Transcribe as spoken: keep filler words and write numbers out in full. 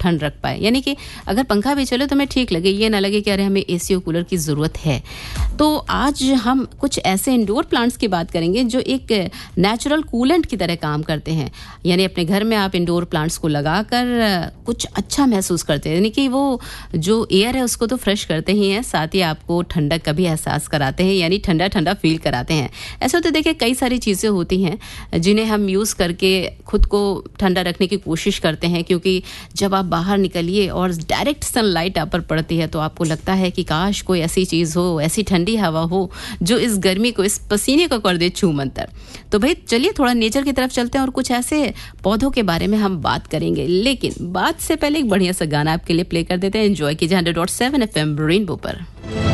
ठंड रख पाए, यानी कि अगर पंखा भी चले तो हमें ठीक लगे, ये ना लगे कि अरे हमें एसी और कूलर की ज़रूरत है। तो आज हम कुछ ऐसे इंडोर प्लांट्स की बात करेंगे जो एक नेचुरल कूलेंट की तरह काम करते हैं, यानी अपने घर में आप इंडोर प्लांट्स को लगाकर कुछ अच्छा महसूस करते हैं, यानी कि वो जो एयर है उसको तो फ्रेश करते ही हैं, साथ ही आपको ठंडक का भी एहसास कराते हैं, यानी ठंडा ठंडा फील कराते हैं। ऐसे तो देखिए कई सारी चीज़ें होती हैं जिन्हें हम यूज़ करके खुद को ठंडा रखने की कोशिश करते हैं, क्योंकि जब आप बाहर निकलिए और डायरेक्ट सनलाइट आप पर पड़ती है तो आपको लगता है कि काश कोई ऐसी चीज़ हो, ऐसी ठंडी हवा हो जो इस गर्मी को, इस पसीने को कर दे छूमंतर। तो भाई चलिए थोड़ा नेचर की तरफ चलते हैं और कुछ ऐसे पौधों के बारे में हम बात करेंगे, लेकिन बात से पहले एक बढ़िया सा गाना आपके लिए प्ले कर देते हैं। एंजॉय कीजिए hundred dot seven F M rainbow पर।